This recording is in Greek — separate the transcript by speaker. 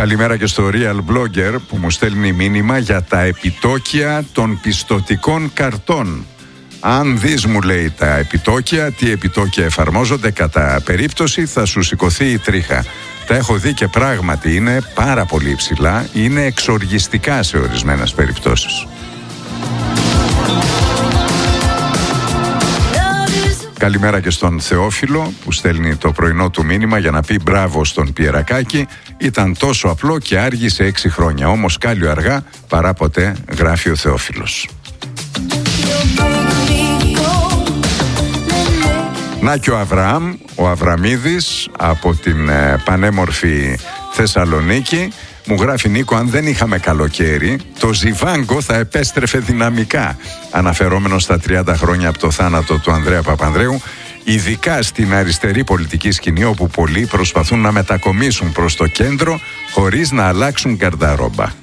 Speaker 1: Καλημέρα και στο Real Blogger που μου στέλνει μήνυμα για τα επιτόκια των πιστωτικών καρτών. Αν δεις, μου λέει, τα επιτόκια, τι επιτόκια εφαρμόζονται, κατά περίπτωση θα σου σηκωθεί η τρίχα. Τα έχω δει και πράγματι είναι πάρα πολύ υψηλά, είναι εξοργιστικά σε ορισμένες περιπτώσεις. Καλημέρα και στον Θεόφιλο που στέλνει το πρωινό του μήνυμα για να πει μπράβο στον Πιερακάκη. Ήταν τόσο απλό και άργησε 6 χρόνια. Όμως κάλλιο αργά παρά ποτέ, γράφει ο Θεόφιλος. Να και ο Αβραάμ, ο Αβραμίδης από την πανέμορφη Θεσσαλονίκη μου γράφει: Νίκο, αν δεν είχαμε καλοκαίρι, το Ζιβάγκο θα επέστρεφε δυναμικά. Αναφερόμενο στα 30 χρόνια από το θάνατο του Ανδρέα Παπανδρέου, ειδικά στην αριστερή πολιτική σκηνή, όπου πολλοί προσπαθούν να μετακομίσουν προς το κέντρο χωρίς να αλλάξουν γκαρνταρόμπα.